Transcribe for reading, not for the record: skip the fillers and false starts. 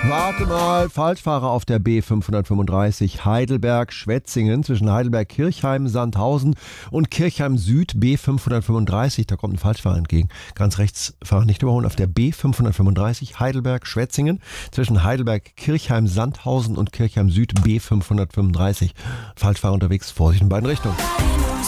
Warte mal, Falschfahrer auf der B535 Heidelberg-Schwetzingen zwischen Heidelberg-Kirchheim, Sandhausen und Kirchheim-Süd B535. Da kommt ein Falschfahrer entgegen. Ganz rechts fahren, nicht überholen, auf der B535 Heidelberg-Schwetzingen zwischen Heidelberg-Kirchheim, Sandhausen und Kirchheim-Süd B535. Falschfahrer unterwegs, Vorsicht in beiden Richtungen.